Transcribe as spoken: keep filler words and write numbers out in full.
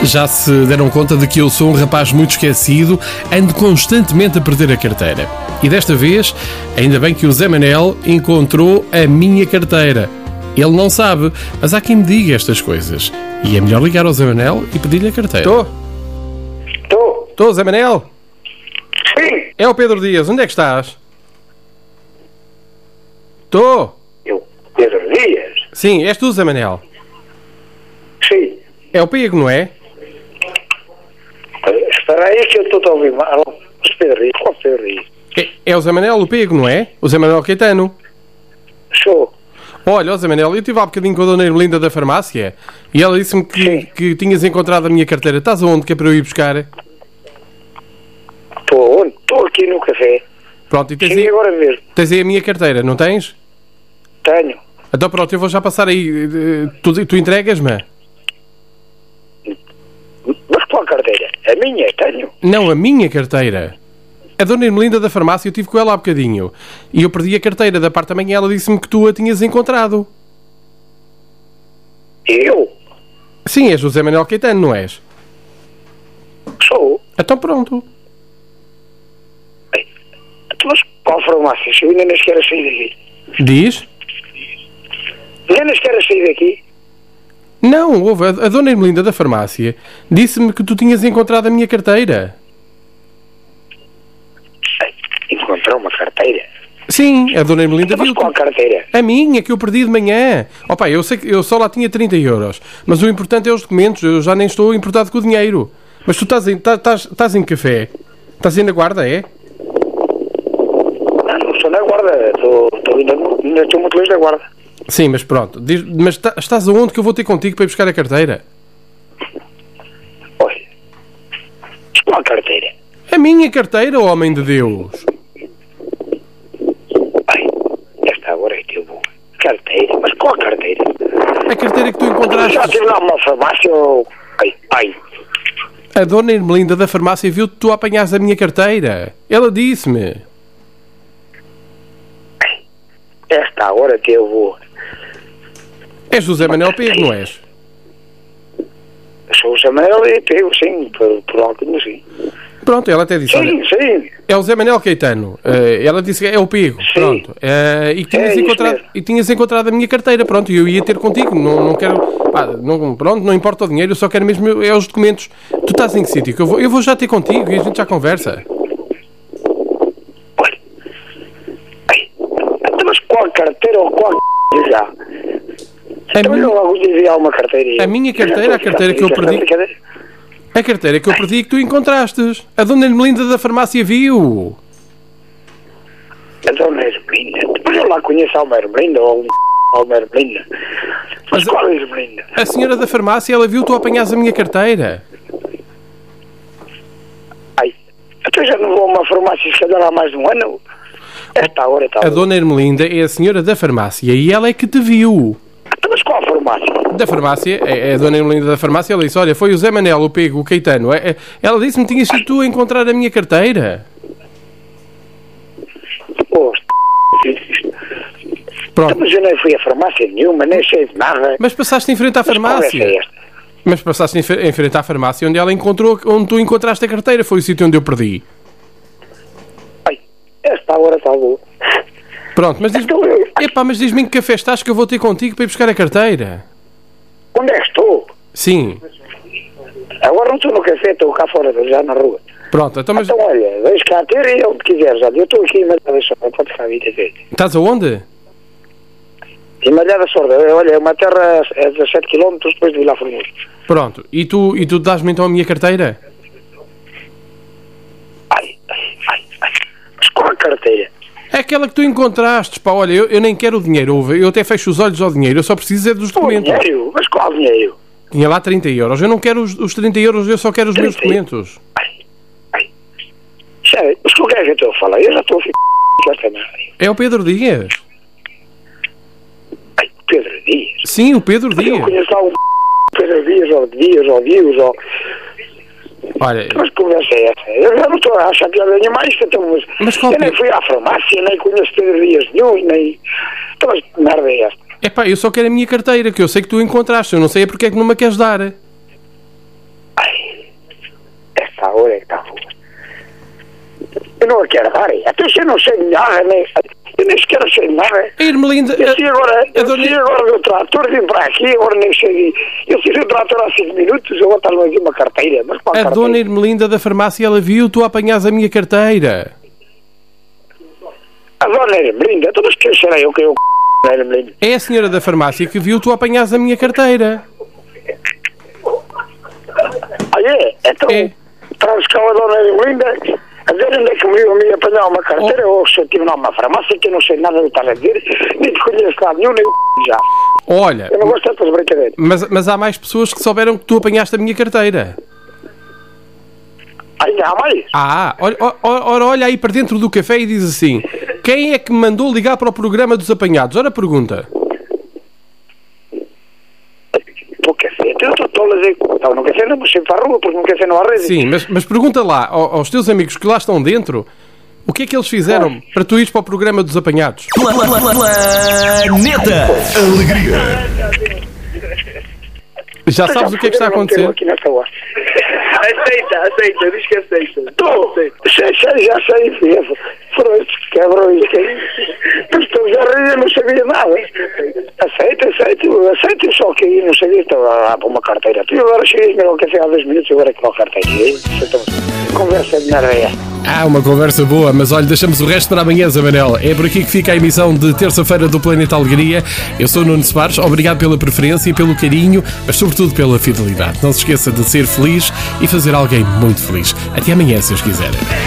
Já se deram conta de que eu sou um rapaz muito esquecido, ando constantemente a perder a carteira. E desta vez, ainda bem que o Zé Manel encontrou a minha carteira. Ele não sabe, mas há quem me diga estas coisas. E é melhor ligar ao Zé Manel e pedir-lhe a carteira. Estou? Estou? Estou, Zé Manel? Sim. É o Pedro Dias, onde é que estás? Estou? Eu, Pedro Dias? Sim, és tu, Zé Manel? Sim. É o Pego, não é? Espera aí que eu estou a ouvir mal. Pedro Dias, qual Pedro Dias? É, é o Zé Manel, o Pego, não é? O Zé Manel Caetano. Sou. Olha, ó Zé Manel, eu estive há bocadinho com a dona Ermelinda da farmácia e ela disse-me que, que tinhas encontrado a minha carteira. Estás aonde que é para eu ir buscar? Estou onde? Estou aqui no café. Pronto, e tens Cheguei aí, agora mesmo. tens aí a minha carteira, não tens? Tenho. Então pronto, eu vou já passar aí. eh, Tu, tu entregas-me? Mas qual carteira? A minha? Tenho. Não, a minha carteira. A dona Ermelinda da farmácia, eu estive com ela há bocadinho. E eu perdi a carteira da parte da manhã, ela disse-me que tu a tinhas encontrado. Eu? Sim, és o Zé Manel Caetano, não és? Sou. Então pronto. Bem, então, mas qual farmácia? Eu ainda nem sequer sair daqui. Diz? Ainda nem sequer sair daqui. Não, houve. A, a dona Ermelinda da farmácia disse-me que tu tinhas encontrado a minha carteira. Encontrou uma carteira? Sim, a dona Ermelinda Mas viu. qual carteira? A minha, que eu perdi de manhã. Opa, eu sei que eu só lá tinha trinta euros. Mas o importante é os documentos. Eu já nem estou importado com o dinheiro. Mas tu estás em, estás, estás, estás em café? Estás aí na guarda, é? Não, não estou na guarda. Estou, estou ainda, ainda estou muito longe da guarda. Sim, mas pronto. Diz, mas tá, estás aonde que eu vou ter contigo para ir buscar a carteira? Olha. Mas qual carteira? A minha carteira, homem de Deus. Ai, esta agora é que eu vou. Carteira? Mas qual carteira? A carteira que tu Eu encontraste. já estive lá numa farmácia ou... Ai, ai. A dona Ermelinda da farmácia viu que tu apanhaste a minha carteira. Ela disse-me. Esta agora que eu vou. És José Manuel Pego, não és? Sou o Samuel e pego, sim, por, por algo sim. Pronto, ela até disse, olha, Sim, sim. é o Zé Manel Caetano. Uh, ela disse que é o Pego. Sim. Pronto. Uh, e, que tinhas É isso encontrado, mesmo. e tinhas encontrado a minha carteira. Pronto, e eu ia ter contigo. Não, não quero... Pá, não, pronto, não importa o dinheiro, eu só quero mesmo é os documentos. Tu estás em que sítio? Que eu, vou, eu vou já ter contigo e a gente já conversa. Olha. Ai. Então, mas qual carteira ou qual já? A Então minha- eu logo lhe enviar uma carteira. e eu- A minha carteira, eu já a carteira que eu estou a perdi. ficar- cadê? A carteira que eu perdi e que tu encontraste. A dona Ermelinda da farmácia viu. A dona Ermelinda. Mas eu lá conheço a Alma Ermelinda ou a Alma Ermelinda. Mas Mas- qual é Ermelinda? A senhora da farmácia, ela viu tu apanhas a minha carteira. Ai. Então já não vou a uma farmácia se calhar há mais de um ano? Esta hora está. A dona Ermelinda é a senhora da farmácia e ela é que te viu. Então, mas qual farmácia? Da farmácia, é é a dona Ermelinda da farmácia, ela disse, olha, foi o Zé Manel, o Pego, o Caetano. É- é- Ela disse-me que tinhas sido tu a encontrar a minha carteira. Oh, Pronto. mas eu nem fui a farmácia nenhuma, nem sei de nada. Mas passaste em frente à Mas qual farmácia. é esta? Mas passaste em fe- em frente à farmácia onde ela encontrou, onde tu encontraste a carteira. Foi o sítio onde eu perdi. Ai, esta hora está boa. Pronto, mas diz-me... Então eu... Epá, mas diz-me em que café estás que eu vou ter contigo para ir buscar a carteira. Onde é que estou? Sim. Agora não estou no café, estou cá fora, já na rua. Pronto, então mas... Então olha, deixa cá ter e onde quiseres. Olha, eu estou aqui em Malhada Sorda, pode ficar a vida ver. Estás aonde? Em Malhada Sorda, olha, é uma terra a dezassete quilómetros depois de Vila Formoso. Pronto. E tu, e tu dás-me então a minha carteira? Ai, ai, ai, ai. Mas qual a carteira? É aquela que tu encontraste, pá, olha, eu, eu nem quero o dinheiro, ouve, eu até fecho os olhos ao dinheiro, eu só preciso é dos O documentos. dinheiro? Mas qual dinheiro? Tinha lá trinta euros, eu não quero os, os trinta euros, eu só quero os meus trinta? documentos. Ai, ai. Sério, mas com quem é que eu estou a falar? Eu já estou a ficar com esta merda. É o Pedro Dias. Ai, Pedro Dias. Sim, o Pedro Mas eu Dias. conheço lá um Pedro Dias, ou Dias, ou Dias, ou... Olha, Mas que conversa é essa? Eu já não estou a achar piada nenhuma isto, então, mas, Mas qual eu nem pi- fui à farmácia, nem conheço Pedro Dias nenhum, nem... Então, mas que merda é esta? epá, eu só quero a minha carteira, que eu sei que tu encontraste, eu não sei é porque é que não me a queres dar. Ai, favor, é que está a favor. Eu não a quero dar, é. Até se eu não sei de nada, nem, eu nem sequer sei de nada. A Irmelinda... Eu sei agora, eu dona... sei agora do trator, vim para aqui, agora nem sei. Eu fiz o trator há cinco minutos, eu vou estar aqui uma carteira. Mas qual a carteira? dona Irmelinda da farmácia, ela viu, tu apanhas a minha carteira. A dona Irmelinda, então mas quem será eu que eu c... a Irmelinda? É a senhora da farmácia que viu, tu apanhas a minha carteira. Ah, é? Então, É. traz cá a dona Irmelinda, a ver onde é que me viu a mim apanhar uma carteira, oh. Ou se eu estive numa farmácia que eu não sei nada do que estás a dizer, nem te conheço nada nenhum, nem o já. Olha, Eu não gosto dessas brincadeiras. mas, mas há mais pessoas que souberam que tu apanhaste a minha carteira. Ainda há mais? Ah, ora, ora, olha aí para dentro do café e diz assim: quem é que me mandou ligar para o programa dos apanhados? Ora, pergunta. Pô, café, eu estou a dizer, estava no café, não me sempre para a rua, porque no café não há rede. Sim, mas, mas pergunta lá ao- aos teus amigos que lá estão dentro o que é que eles fizeram para tu ires para o programa dos apanhados. Planeta Alegria. Já sabes o que é que está a acontecer? Aqui nesta hora. Aceita, aceita, diz que aceita. Estou, sei, sei, já sei, filho. Foram estes que quebram isto aí. Mas estou já a rir, eu não sabia nada. Aceita, aceito, aceito, só que aí não sabia, estava lá para uma carteira. Tu agora cheguei ao café há dois minutos, agora é que não carteira. Conversa de merda é. Ah, uma conversa boa, mas olha, deixamos o resto para amanhã, Zé Manel. É por aqui que fica a emissão de terça-feira do Planeta Alegria. Eu sou Nuno Soares, obrigado pela preferência e pelo carinho, mas sobretudo pela fidelidade. Não se esqueça de ser feliz e fazer alguém muito feliz. Até amanhã, se os quiserem.